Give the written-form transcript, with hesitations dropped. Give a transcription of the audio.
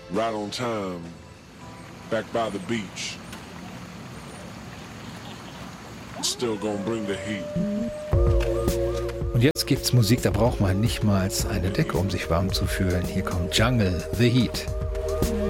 right on time, back by the beach. Still gonna bring the heat. Und jetzt gibt's Musik, da braucht man nicht mal eine Decke, um sich warm zu fühlen. Hier kommt Jungle, The Heat.